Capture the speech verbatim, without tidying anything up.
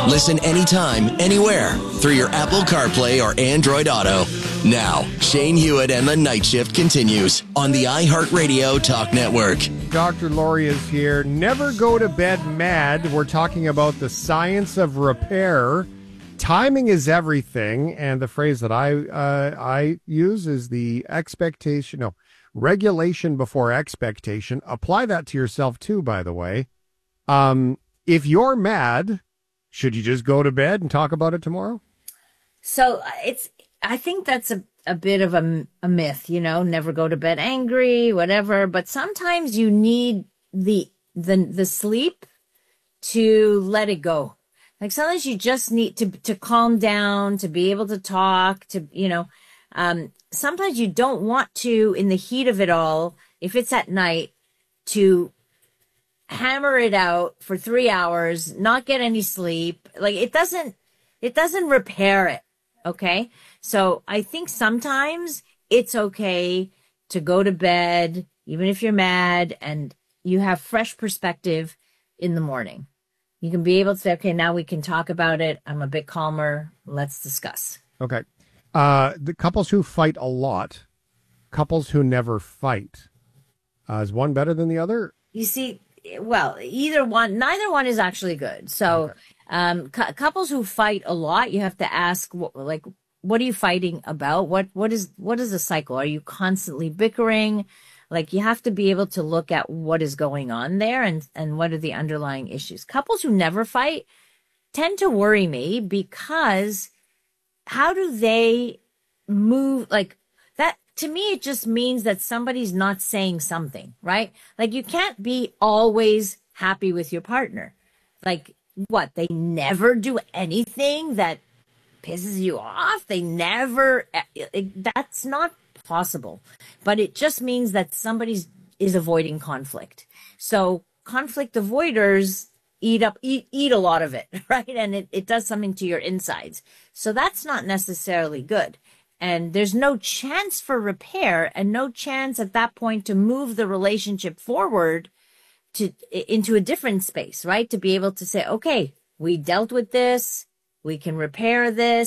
Listen anytime, anywhere, through your Apple CarPlay or Android Auto. Now, Shane Hewitt and the Night Shift continues on the iHeartRadio Talk Network. Doctor Lori is here. Never go to bed mad. We're talking about the science of repair. Timing is everything, and the phrase that I uh, I use is the expectation, no, regulation before expectation. Apply that to yourself too, by the way. Um, if you're mad, should you just go to bed and talk about it tomorrow? So it's, I think that's a, a bit of a, a myth, you know, never go to bed angry, whatever. But sometimes you need the, the, the sleep to let it go. Like sometimes you just need to, to calm down, to be able to talk, to, you know, um, sometimes you don't want to, in the heat of it all, if it's at night, to hammer it out for three hours, not get any sleep. Like it doesn't, it doesn't repair it. Okay. So I think sometimes it's okay to go to bed, even if you're mad, and you have fresh perspective in the morning. You can be able to say, okay, now we can talk about it. I'm a bit calmer. Let's discuss. Okay. Uh, the couples who fight a lot, couples who never fight, uh, is one better than the other? You see, well, either one, neither one is actually good. So, okay. um, cu- couples who fight a lot, you have to ask, what, like, what are you fighting about? What, what is, what is the cycle? Are you constantly bickering? Like, you have to be able to look at what is going on there and, and what are the underlying issues. Couples who never fight tend to worry me because how do they move? Like that, to me, it just means that somebody's not saying something, right? Like you can't be always happy with your partner. Like what? They never do anything that pisses you off. They never, that's not possible. But it just means that somebody's is avoiding conflict. So conflict avoiders eat up, eat, eat a lot of it, right? And it, it does something to your insides. So that's not necessarily good. And there's no chance for repair and no chance at that point to move the relationship forward to into a different space, right? To be able to say, okay, we dealt with this. We can repair this.